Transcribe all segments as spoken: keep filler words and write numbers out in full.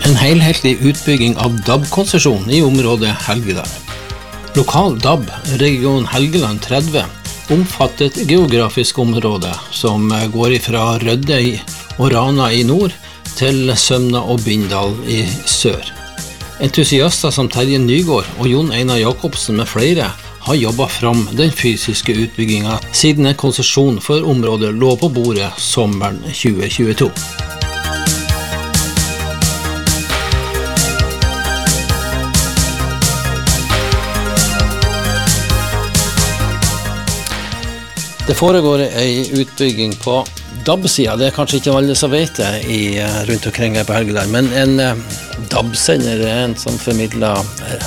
En helhetlig utbygging av D A B-konsesjon i området Helgeland. Lokal D A B, region Helgeland tretti, omfatter et geografisk område som går fra Rødøy og Rana i nord til Sømna og Bindal i sør. Entusiaster som Terje Nygård og Jon Einar Jakobsen med flere har jobbet fram den fysiske utbyggingen siden en konsesjon for området lå på bordet sommeren tjue tjueto. Det foregår en utbygging på D A B-sida, det er kanskje ikke alle som vet det i, rundt omkring her på Helgeland, men en D A B-sender er en som formidler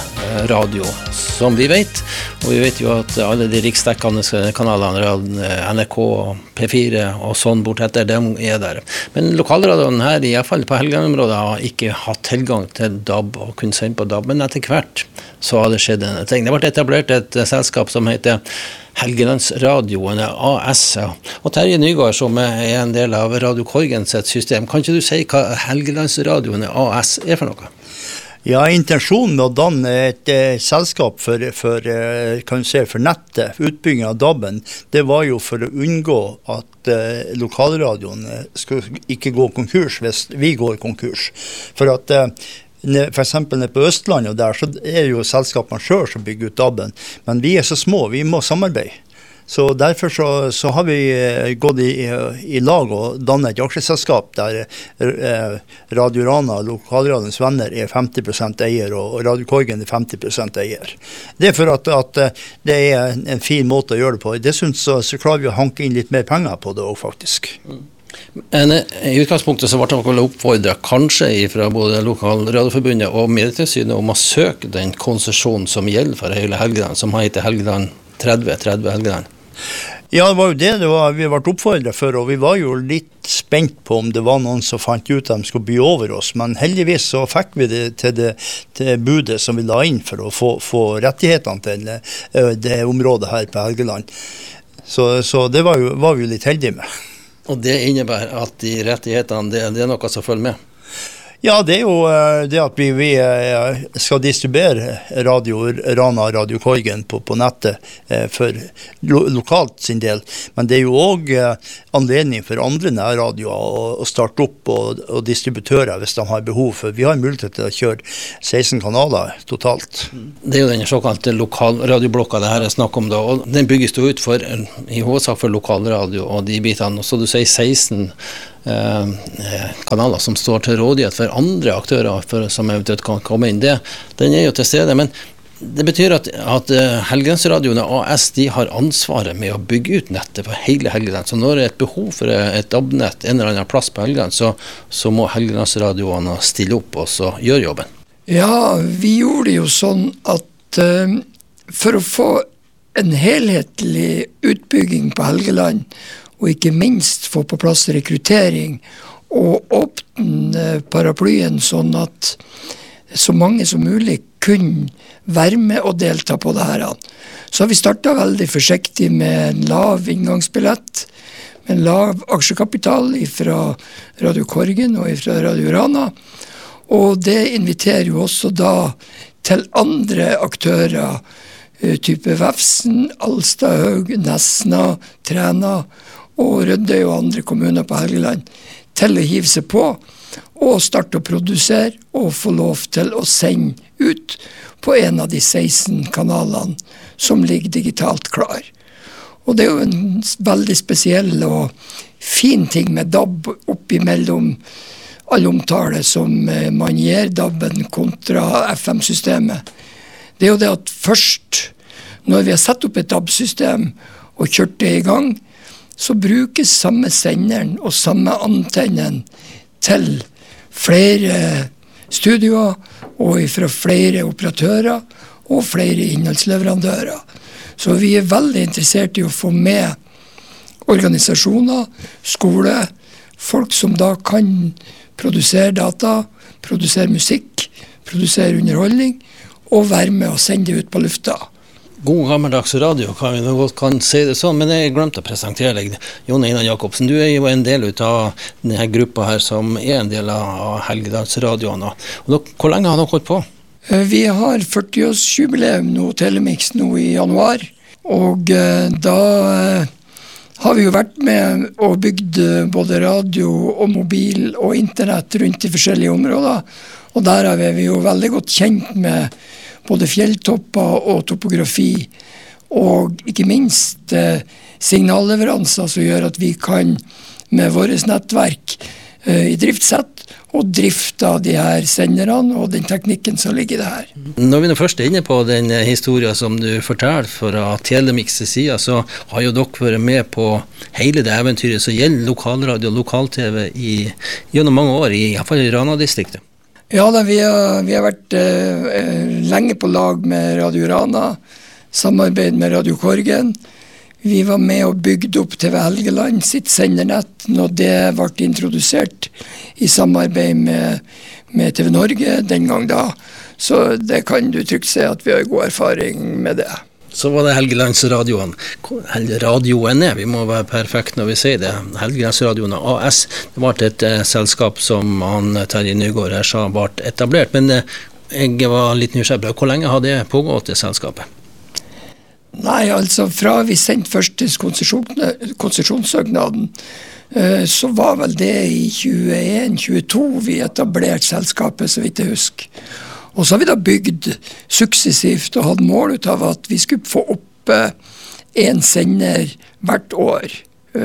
radio, som vi vet, og vi vet jo at alle de riksdekkende kanalene, N R K, P fire og sånn bortetter, de er der. Men lokalradioen her, i hvert fall på Helgeland-området, har ikke hatt tilgang til D A B og kunne sende på D A B, men etter hvert så har det skjedd en ting. Det ble etablert et selskap som heter Helgelandsradioen A S, og Terje Nygård, som er en del av Radio Korgen sitt system. Kan ikke du si hva Helgelandsradioen A S er for noe? Ja, intensjonen med å danne et eh, selskap for, for, eh, kan du si, for nettet, utbygging av D A B-en, det var jo for å unngå at eh, lokalradioen skulle ikke gå konkurs hvis vi går konkurs. For at eh, for eksempel nede på Østlandet og der, så er jo selskapene selv som bygger ut D A B-en, men vi er så små, vi må samarbeide. Så derfor så, så har vi gått i, i lag og dannet et aksjeselskap der eh, Radio Rana, lokalradions venner, er femti prosent eier, og Radio Korgen er femti prosent eier. Det er for at, at det er en fin måte å gjøre det på. Dessuten så, så klarer vi å hanke inn litt mer penger på det også, faktisk. Mm. Men i utgangspunktet så ble det oppfordret kanskje fra både Lokalradioforbundet og Medietilsynet om å søke den konsesjonen som gjelder for hele Helgeland, som heter Helgeland tretti, tretti Helgeland. Ja, det var jo det, det var, vi ble oppfordret for, og vi var jo litt spent på om det var noen som fant ut at de skulle by over oss, men heldigvis så fikk vi det til det til budet som vi la inn for å få, få rettighetene til det, det området her på Helgeland. Så, så det var, jo, var vi jo litt heldige med. Og det innebærer at de rettighetene, det, det er noe som følger med? Ja, det er jo det at vi, vi skal distribuere radio, Rana Radio Korgen på, på nettet eh, for lo, lokalt sin del. Men det er jo også eh, anledning for andre nærradioer å, å starte opp og, og distributører hvis de har behov for. Vi har mulighet til å kjøre seksten kanaler totalt. Det er jo den såkalte lokalradioblokka det her er snakk om da, og den bygges jo ut for, i hovedsak for lokalradio og de bitene. Og så du sier seksten Eh, kanaler som står til rådighet for andre aktører for, som eventuelt kan komme inn. Det, den er jo til stede, men det betyr at, at Helgelandsradioen A S de har ansvaret med å bygge ut nettet for hele Helgeland. Så når det er et behov for et D A B-nett en eller annen plass på Helgeland, så, så må Helgelandsradioene stille opp og så gjøre jobben. Ja, vi gjorde det jo sånn at uh, for å få en helhetlig utbygging på Helgeland, og ikke minst få på plass rekruttering og åpne paraplyen sånn at så mange som mulig kunne være med og delta på det her. Så har vi startet veldig forsiktig med en lav inngangsbillett, med en lav aksjekapital fra Radio Korgen og fra Radio Rana, og det inviterer jo også da til andre aktører, type Vefsn, Alstahaug, Nesna, Træna, og Rødøy og andre kommuner på Helgeland til å hive seg på og starte å produsere og få lov til å sende ut på en av de seksten kanalene som ligger digitalt klar. Og det er jo en veldig spesiell og fin ting med D A B oppimellom all omtale som man gir D A B-en kontra F M-systemet. Det er jo det at først når vi har satt opp et D A B-system og kjørt det i gang, så brukes samme senderen og samme antennen til flere studioer og fra flere operatører og flere innholdsleverandører. Så vi er veldig interessert i å få med organisasjoner, skole, folk som da kan produsere data, produsere musikk, produsere underholdning og være med og sende det ut på lufta. God gammeldags radio, kan vi godt kan si det sånn, men jeg glemte å presentere deg. Jon Einar Jakobsen, du er jo en del av denne gruppa her som er en del av Helgelandsradioen. Og dere, hvor lenge har dere holdt på? Vi har førtiårsjubileum nå, Telemix nå i januar, og da har vi jo vært med og bygd både radio og mobil og internett rundt i forskjellige områder, og der er vi jo veldig godt kjent med både fjelltopper og topografi, og ikke minst eh, signalleveranser som gjør at vi kan med vårt nettverk eh, i driftssett og drifte de her senderne og den teknikken som ligger i det her. Når vi nå først er inne på den historien som du forteller fra Telemix sida, så har jo dere vært med på hele det eventyret som gjelder lokalradio og lokal-TV i, gjennom mange år, i hvert fall i Rana-distriktet. Ja, da, vi, har, vi har vært eh, lenge på lag med Radio Rana, samarbeid med Radio Korgen. Vi var med og bygde opp T V Helgeland sitt sendernett når det ble introdusert i samarbeid med, med T V Norge den gang da. Så det kan du trygt se at vi har god erfaring med det. Så var det Helgelandsradioen. Radioen er, vi må være perfekt når vi sier det. Helgelandsradioen A S, det var et eh, selskap som han, Terje Nygård her sa ble etablert, men eh, jeg var litt nysgjerrig. Hvor lenge har det pågått i selskapet? Nei, altså fra vi sendte første konsesjonssøknaden, eh, så var vel det i tjueen tjueto vi etablerte selskapet, så vidt jeg husker. Og så har vi da bygd suksessivt og hatt mål ut av at vi skulle få opp en sender hvert år.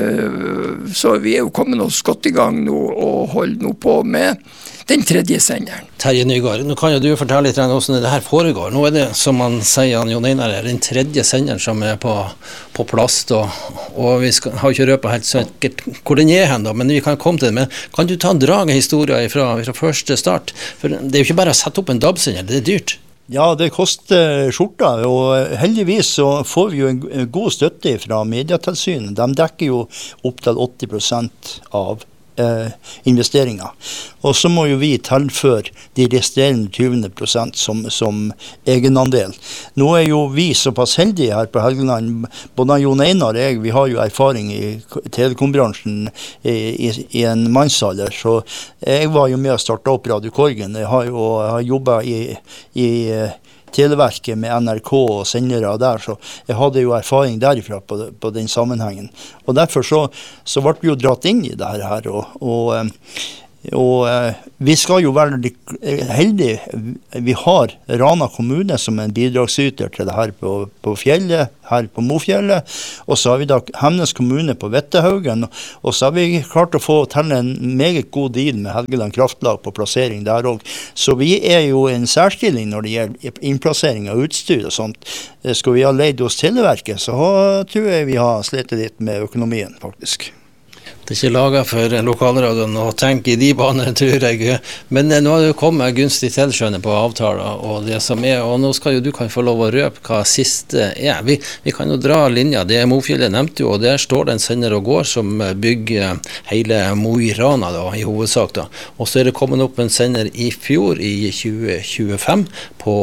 Så vi er jo kommet oss godt i gang nå og holder nå på med den tredje senderen. Terje Nygård, nå kan jo du fortelle litt hvordan det her foregår. Nå er det, som man sier, Jon Einar, den tredje senderen som er på, på plass, og, og vi skal, har ikke røpet helt sikkert hvor den er hen, da, men vi kan komme til det. Men kan du ta en drag av historien fra, fra første start? For det er jo ikke bare å sette opp en D A B-sender, det er dyrt. Ja, det koster skjorta, og heldigvis så får vi jo en god støtte fra Medietilsynet. De dekker jo opp til åtti prosent av eh, investeringer. Og så må jo vi tilføre de resterende tjue prosent som, som egenandel. Nå er jo vi såpass heldige her på Helgeland, både Jon Einar og jeg, vi har jo erfaring i telekombransjen i, i, i en mannsalder, så jeg var jo med å starte opp Radio Korgen. Jeg har jo jeg har jobbet i, i Televerket med N R K og sendere der, så jeg hadde jo erfaring derifra på, på den sammenhengen. Og derfor så, så ble vi jo dratt inn i det her, og, og Og eh, vi skal jo være heldige. Vi har Rana kommune som en bidragsyter til det her på, på fjellet, her på Mofjellet. Og så har vi da Hemnes kommune på Vettehaugen. Og så har vi klart å få til en meget god deal med Helgeland Kraftlag på plassering der også. Så vi er jo en særstilling når det gjelder innplassering av utstyr og sånt. Skal vi ha leid hos Televerket, så tror jeg vi har slettet litt med økonomien faktisk. Det er ikke laget for lokalradioen å tenke i de baner, tror jeg. Men nå har det kommet gunstig tilskjønne på avtaler, og det som er, og nå skal jo du kan få lov å røpe hva siste er. Vi, vi kan jo dra linja, det er Mofjellet nevnte jo, og der står det en sender og går som bygger hele Mo i Rana da, i hovedsak da. Og så er det kommet opp en sender i fjor, i tjue tjuefem, på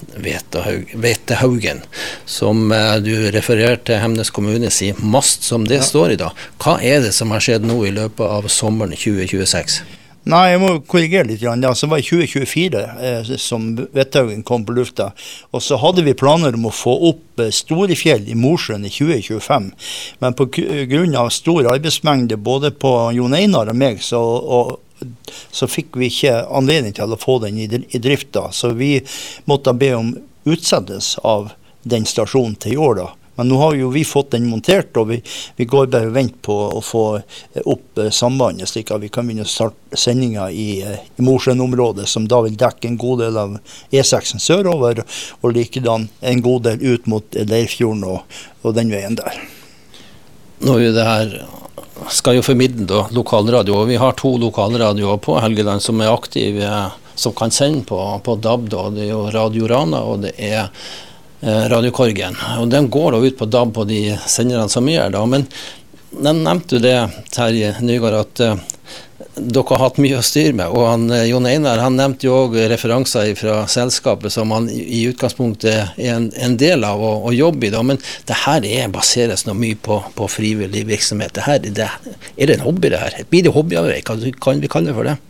Vettehaugen, som du refererer til Hemnes kommunes i mast, som det ja. Står i da. Hva er det som har skjedd nå i løpet av sommeren tjue tjueseks? Nei, jeg må korrigere litt. Ja, så var det tjue tjuefire eh, som Vettehaugen kom på lufta. Og så hadde vi planer om å få opp eh, Storefjell i Mosjøen i tjue tjuefem. Men på grunn av stor arbeidsmengde både på Jon Einar og meg, så, og, så fikk vi ikke anledning til å få den i, i drift da. Så vi måtte be om utsettelse av den stasjonen til i år da. Men nå har jo vi fått den montert, og vi, vi går bare og venter på å få opp eh, sambandet, slik at vi kan begynne å starte sendinger i, i Mosjøen-området, som da vil dekke en god del av E seks sørover, og likedan en god del ut mot Leirfjorden og, og den veien der. Nå er jo det her, skal jo formidle da, lokalradio, og vi har to lokalradioer på Helgeland som er aktive, som kan sende på, på D A B, da. Det er jo Radio Rana, og det er Radio Korgen, og den går da ut på D A B på de senderne som er da, men den nevnte jo det, Terje Nygård, at uh, dere har hatt mye å styre med, og han, Jon Einar han nevnte jo også referanser fra selskapet som han i utgangspunktet er en, en del av å, å jobbe i da, men det her er, baseres noe mye på, på frivillig virksomhet. Det her, det, er det en hobby det her? Blir det hobbyarbeid? Kan, kan vi kalle det for det?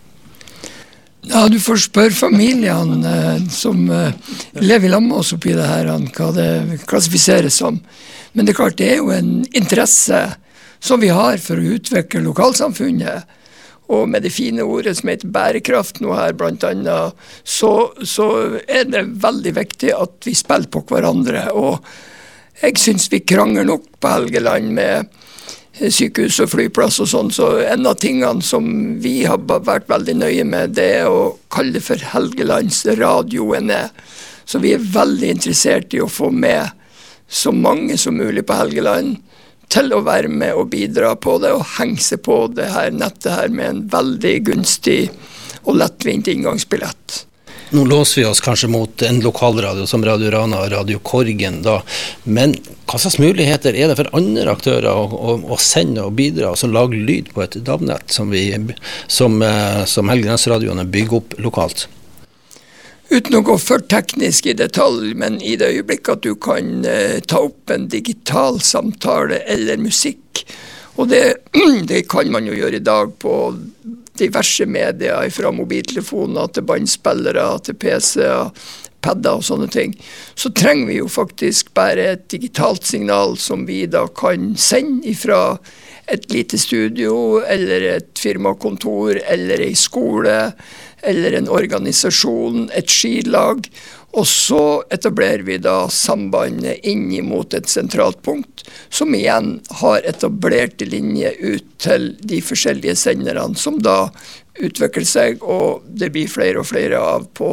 Ja, du får spørre familien eh, som eh, lever i lag med oss oppi det her, hva det klassifiseres som. Men det er klart, det er jo en interesse som vi har for å utvikle lokalsamfunnet. Og med det fine ordet som heter bærekraft nå her blant annet, så, så er det veldig viktig at vi spiller på hverandre. Og jeg synes vi krangler nok på Helgeland med sykehus og flyplass og sånn, så en av tingene som vi har vært veldig nøye med, det er å kalle det for Helgelands radioene. Så vi er veldig interessert i å få med så mange som mulig på Helgeland til å være med og bidra på det og henge seg på det her nettet her med en veldig gunstig og lettvint inngangsbillett. Nå låser vi oss kanskje mot en lokalradio som Radio Rana og Radio Korgen da, men hva slags muligheter er det for andre aktører å, å, å sende og bidra og så lage lyd på et D A B-nett som, vi, som, som Helgelandsradioene bygger opp lokalt? Uten å gå for teknisk i detalj, men i det øyeblikk at du kan eh, ta opp en digital samtale eller musikk, og det, det kan man jo gjøre i dag på diverse medier, fra mobiltelefoner til bandspillere, til P C-er, padder og sånne ting, så trenger vi jo faktisk bare et digitalt signal som vi da kan sende ifra et lite studio, eller et firmakontor, eller en skole, eller en organisasjon, et skilag, og så etablerer vi da sambandet inn mot et sentralt punkt, som igjen har etablerte linjer ut til de forskjellige senderne, som da utvikler seg, og det blir flere og flere av på,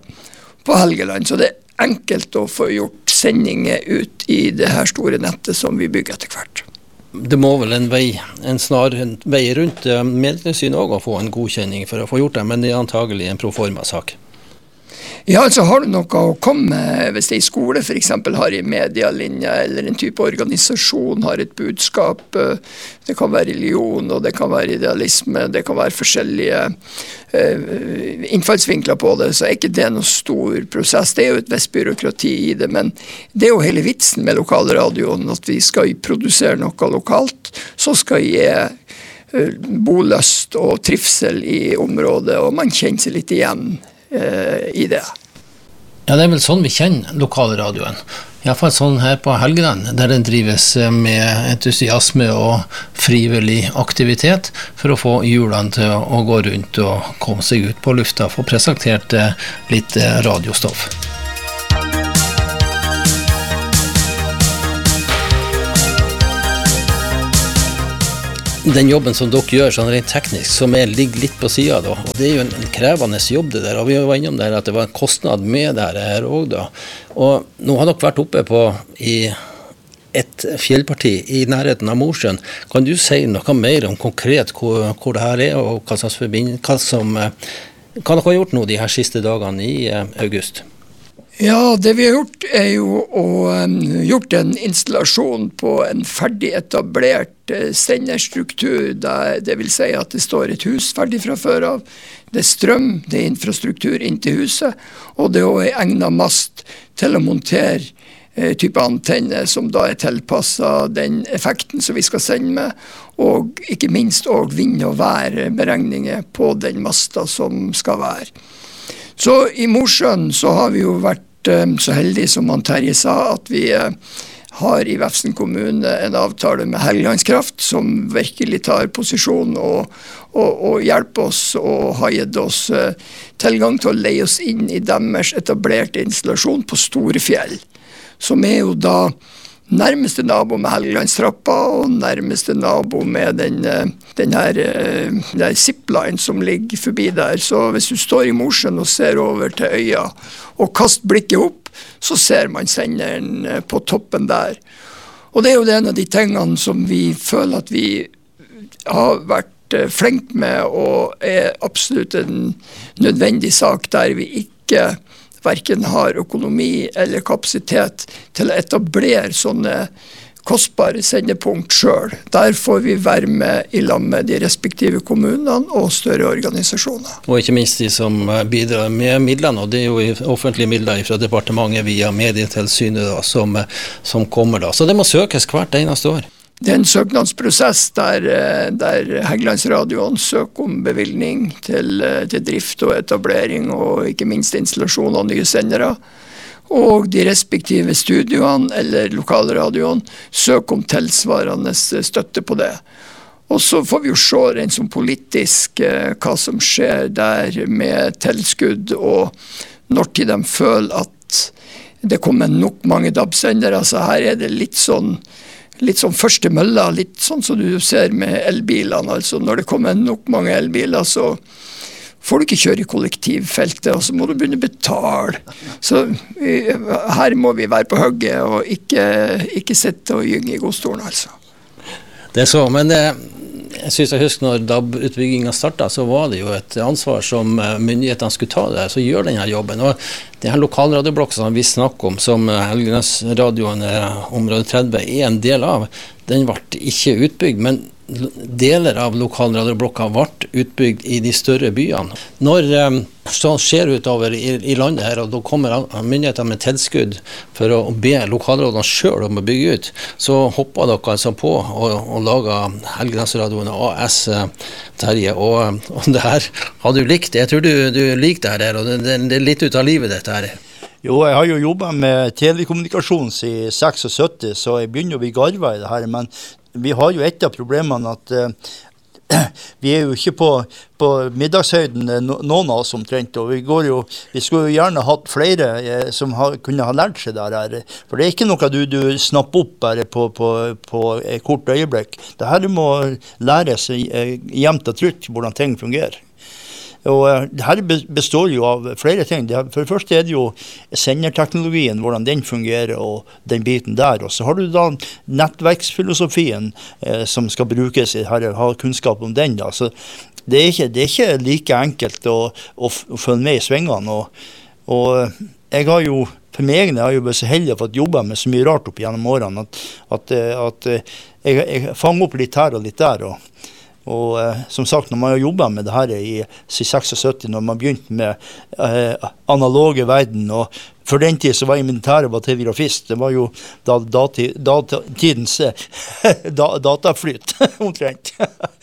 på Helgeland. Så det er enkelt å få gjort sendinger ut i det her store nettet som vi bygger etter hvert. Det må vel en vei, en snar en vei rundt medlemssyn også å få en godkjenning for å få gjort det, men det er antagelig en proforma-sak. Ja, altså har du noe å komme med, hvis det er i skole for eksempel har en medialinje, eller en type organisasjon har et budskap, det kan være religion, og det kan være idealisme, det kan være forskjellige uh, innfallsvinkler på det, så er ikke det noe stor prosess. Det er jo et visst byråkrati i det, men det er jo hele vitsen med lokalradioen, at vi skal produsere noe lokalt, så skal gi uh, bolyst og trivsel i området, og man kjenner seg litt igjen i det. Ja, det er vel sånn vi kjenner lokalradioen. I hvert fall sånn her på Helgeland, der den drives med entusiasme og frivillig aktivitet for å få hjulene til å gå rundt og komme seg ut på lufta, få presentert litt radiostoff. Den jobben som dere gjør sånn rent teknisk, som er, ligger litt på siden da, og det er jo en, en krevende jobb det der, og vi var innom der at det var en kostnad med det her også da, og nå har dere vært oppe på i et fjellparti i nærheten av Mosjøen. Kan du si noe mer om konkret hvor, hvor det her er, og hva slags forbindelse, hva som, hva dere har gjort nå de her siste dagene i august? Ja, det vi har gjort er jo å um, gjort en installasjon på en ferdig etablert uh, senderstruktur, der det vil si at det står et hus ferdig fra før av. Det er strøm, det er infrastruktur inn til huset, og det er også en egnet mast til å montere uh, type antenne som da er tilpasset den effekten som vi skal sende med, og ikke minst også vind- og værberegninger på den masta som skal være. Så i Mosjøen så har vi jo vært um, så heldige som han Terje sa, at vi uh, har i Vefsn kommune en avtale med Helgelandskraft som virkelig tar posisjon og, og, og hjelper oss og har gitt oss uh, tilgang til å leie oss inn i deres etablerte installasjon på Storefjell, som er jo da nærmeste nabo med Helgelandstrappa og nærmeste nabo med den, den her den zipline som ligger forbi der. Så hvis du står i Mosjøen og ser over til øya og kaster blikket opp, så ser man senderen på toppen der. Og det er jo en av de tingene som vi føler at vi har vært flinke med, og er absolutt en nødvendig sak der vi ikke hverken har økonomi eller kapasitet til å etablere sånne kostbare sendepunkt selv. Der får vi være med i lag med de respektive kommunene og større organisasjoner. Og ikke minst de som bidrar med midlene, og det er jo offentlige midler fra departementet via Medietilsynet da, som, som kommer da. Så det må søkes hvert eneste år. Det er en søknadsprosess der, der Helgelandsradioen søker om bevilgning til, til drift og etablering, og ikke minst installasjon av nye sendere. Og de respektive studioene eller lokalradioene søker om tilsvarende støtte på det. Og så får vi jo se rent som politisk hva som skjer der med tilskudd, og når til de føler at det kommer nok mange D A B-sendere. Altså her er det litt sånn Litt sånn første mølla, litt sånn som du ser med elbilene. Altså når det kommer nok mange elbiler, så får du ikke kjøre i kollektivfeltet, og så må du begynne å betale. Så vi, her må vi være på hugget, og ikke, ikke sitte og gynge i godstolen, altså. Det er så, men det, jeg synes jeg husker når D A B-utbyggingen startet, så var det jo et ansvar som myndighetene skulle ta der, så gjør denne jobben. Og det her lokalradioblokken som vi snakker om, som Helgelandsradioen område tretti er en del av, den ble ikke utbygd, men deler av lokalradioblokka ble utbygd i de større byene. Når um, sånn skjer utover i, i landet her, og da kommer myndighetene med tilskudd for å be lokalradioene selv om å bygge ut, så hopper dere altså på og, og lager Helgelandsradioen A S, Terje, og, og det her har du likt. Jeg tror du, du liker det her, og det, det er litt ut av livet dette her. Jo, jeg har jo jobbet med telekommunikasjon siden syttiseks, så jeg begynner å bli garva i det her, men vi har jo et av problemene at uh, vi er jo ikke på, på middagshøyden, no, noen av oss omtrent, og vi, går jo, vi skulle jo gjerne hatt flere eh, som har, kunne ha lært seg der her, for det er ikke noe du, du snapper opp bare på, på, på et kort øyeblikk. Det her må læres eh, jevnt og trutt hvordan ting fungerer. Og det her består jo av flere ting. For det første er det jo senderteknologien, hvordan den fungerer og den biten der. Og så har du da nettverksfilosofien eh, som skal brukes i her, ha kunnskap om den da. Så det er ikke, det er ikke like enkelt å, å, å følge med i svingene. Og, og jeg har jo, for meg jeg har jo vært så heldig å få jobbe med så mye rart opp gjennom årene, at, at, at jeg, jeg fanger opp litt her og litt der, og Og eh, som sagt, når man har jobbet med det her i syttiseks, når man begynte med eh, analoge verden, og for den tid så var jeg militæret var telegrafist, det var jo da, dati, data, tidens da, dataflyt, omtrent.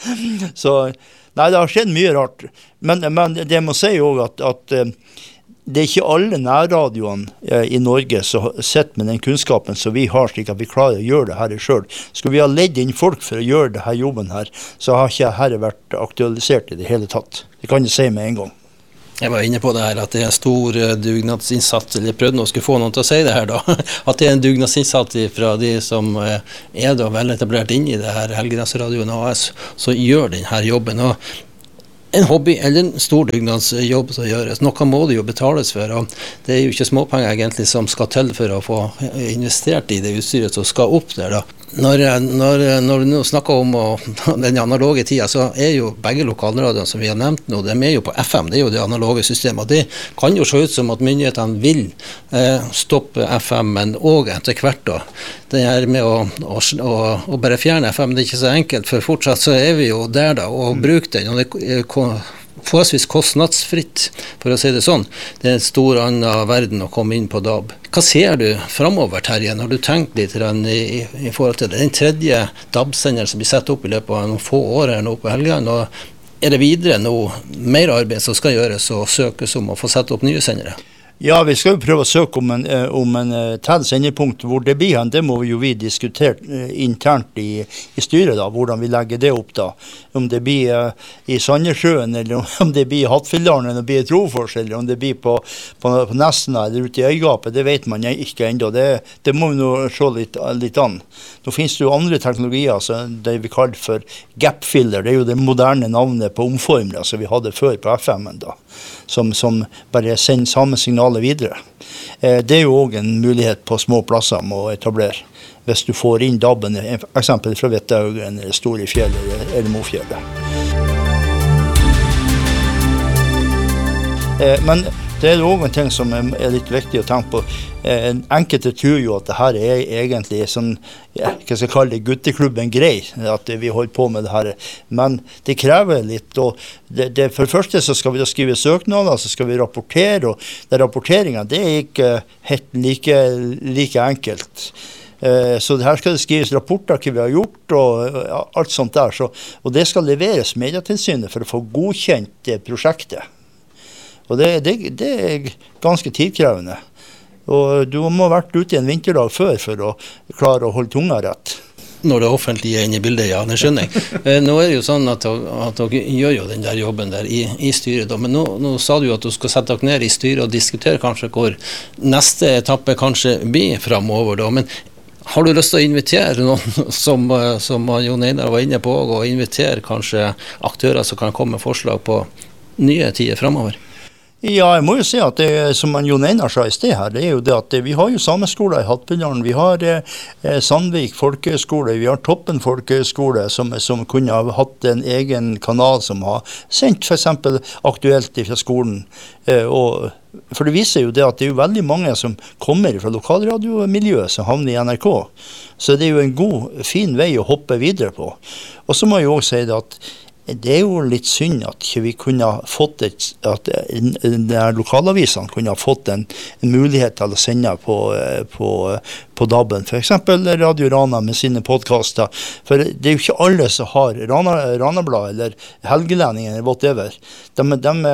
Så, nei, det har skjedd mye rart. Men, men det må si jo at, at det er ikke alle nærradioene eh, i Norge som sitter med den kunnskapen som vi har, slik at vi klarer å gjøre det her selv. Skulle vi ha ledd inn folk for å gjøre det her jobben her, så har ikke dette vært aktualisert i det hele tatt. Det kan jeg si med en gang. Jeg var inne på det her, at det er en stor dugnadsinnsats, eller jeg prøvde å skulle få noen til å si det her da, at det er en dugnadsinnsats fra de som er da vel etablert inn i det her Helgelandsradioen A S, så gjør denne jobben. Og en hobby eller en stor dugnadsjobb som gjøres. Noe må det jo betales for, og det er jo ikke småpenger egentlig som skal til for å få investert i det utstyret som skal opp der da. Når, når, når vi nå snakker om og, den analoge tida, så er jo begge lokalradioene som vi har nevnt nå, de er jo på F M, det er jo det analoge systemet. Det kan jo se ut som at myndighetene vil eh, stoppe F M-en og etter hvert da. Det her med å, å, å, å bare fjerne F M, det er ikke så enkelt, for fortsatt så er vi jo der da, og bruker den, og det er forholdsvis kostnadsfritt, for å si det sånn. Det er en stor annen verden å komme inn på D A B. Hva ser du fremover, Terje, når du tenker litt i, i forhold til det? Den tredje D A B-senderen som blir satt opp i løpet av noen få år her nå på Helgeland, og er det videre nå mer arbeid som skal gjøres og søkes om å få sette opp nye sendere? Ja, vi skal jo prøve å søke om en, om en tett sendepunkt hvor det blir hen. Det må vi jo vi diskutere internt i, i styret da, hvordan vi legger det opp da. Om det blir uh, i Sandnessjøen, eller om det blir i Hattfjelldalen, eller om det blir i Trofors, eller om det blir på, på, på Nesna, eller ute i Øygapet, det vet man ikke enda. Det, det må vi nå se litt, litt an. Nå finnes det jo andre teknologier, altså det vi kaller for gap-filler. Det er jo det moderne navnet på omformere som vi hadde før på F M-en da, som, som bare sender samme signal videre. Det er jo også en mulighet på små plasser med å etablere, hvis du får inn D A B-en, for eksempel fra Vettaugen, eller Storefjell, eller, eller Mofjellet. Men Det er også en ting som er litt viktig å tenke på. En enkelte tror jo at det her er egentlig sånn, ja, hva skal jeg kalle det, gutteklubben grei, at vi holder på med det her. Men det krever litt, og det, det, for det første så skal vi da skrive søknader, så skal vi rapportere, og det rapporteringen, det er ikke helt like, like enkelt. Så det her skal det skrives rapporter hva vi har gjort og alt sånt der. Så, og det skal leveres Medietilsynet for å få godkjent det prosjektet. Og det, det, det er ganske tidkrevende. Og du må ha vært ute i en vinterdag før for å klare å holde tunga rett. Når det offentlige er inne i bildet, ja, det skjønner jeg. Nå er det jo sånn at, at dere gjør jo den der jobben der i, i styret, da. Men nå, nå sa du jo at du skal sette dere ned i styret og diskutere kanskje hvor neste etappe kanskje blir fremover, da. Men har du lyst til å invitere noen som, som Jon Einar var inne på, og invitere kanskje aktører som kan komme med forslag på nye tider fremover? Ja, jeg må jo si at det, som Jon Einar sa i sted her, det er jo det at vi har jo sameskoler i Hattfjelldalen, vi har eh, Sandvik folkehøgskole, vi har Toppen folkehøgskole som, som kunne ha hatt en egen kanal som har sendt for eksempel aktuelt fra skolen. Eh, og, for det viser jo det at det er jo veldig mange som kommer fra lokalradiomiljøet som havner i N R K. Så det er jo en god, fin vei å hoppe videre på. Og så må jeg jo også si det at det er jo litt synd at vi kunne ha fått et, at lokalavisene kunne ha fått en, en mulighet til å sende på, på, på D A B-en, for eksempel Radio Rana med sine podcaster. For det er jo ikke alle som har Rana, Ranablad eller Helgelendingen eller whatever. De, de,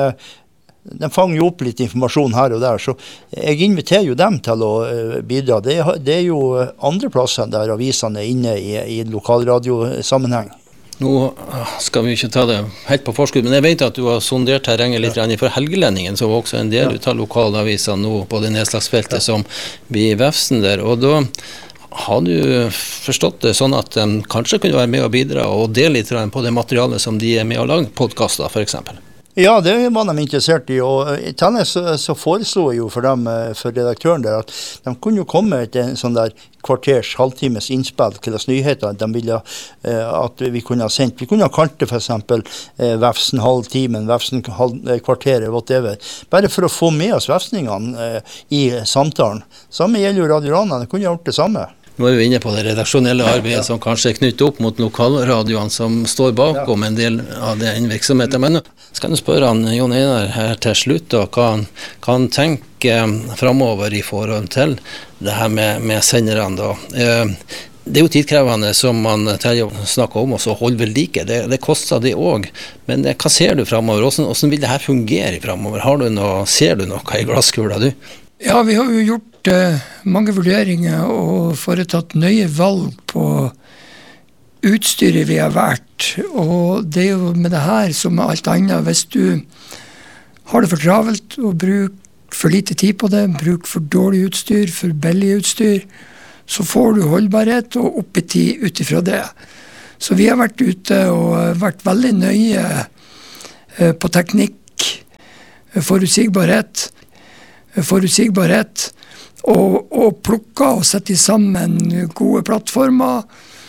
de fanger jo opp litt informasjon her og der, så jeg inviterer jo dem til å bidra. Det er, det er jo andre plasser der avisene er inne i, i lokalradiosammenheng. Nå skal vi ikke ta det helt på forskudd, men jeg vet at du har sondert terrenget litt ja. For Helgelendingen, som var også en del ja. Av lokalavisene nå på det nedslagsfeltet ja. Som blir i Vefsn der, og da har du forstått det sånn at de kanskje kunne være med og bidra og dele litt på det materialet som de er med å lage podcaster for eksempel? Ja, det var de interessert i, og i tillegg så, så foreslo jeg jo for dem, for redaktøren der, at de kunne jo komme til en sånn der kvarters, halvtimes innspill til oss nyheter de ville eh, at vi kunne ha sendt. Vi kunne ha kalt det for eksempel eh, Vefsn halvtimen, Vefsn kvarteret, whatever. Bare for å få med oss vefsningene eh, i samtalen. Samme gjelder jo Radio Rana, de kunne ha gjort det samme. Nå er vi inne på det redaksjonelle arbeidet som kanskje er knyttet opp mot lokalradioene som står bakom en del av den virksomheten. Men skal du spørre han, Jon Einar her til slutt, da, hva han kan tenke fremover i forhold til det her med, med senderne da. Det er jo tidkrevende som man snakker om, og så holde ved like. Det, det koster det også. Men det, hva ser du fremover? Hvordan, hvordan vil det her fungere fremover? Har du noe, ser du noe i glasskula, du? Ja, vi har jo gjort eh, mange vurderinger og foretatt nøye valg på utstyret vi har vært. Og det er jo med det her som med alt annet. Hvis du har det for travelt og bruker for lite tid på det, bruker for dårlig utstyr, for billig utstyr, så får du holdbarhet og oppetid ut ifra det. Så vi har vært ute og vært veldig nøye eh, på teknikk, forutsigbarhet, forutsigbarhet og, og plukka og sette sammen gode plattformer